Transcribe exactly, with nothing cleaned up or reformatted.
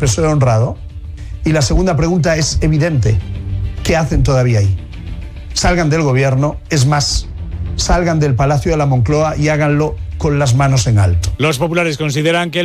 P S O E honrado. Y la segunda pregunta es evidente. ¿Qué hacen todavía ahí? Salgan del gobierno, es más, salgan del Palacio de la Moncloa y háganlo con las manos en alto. Los populares consideran que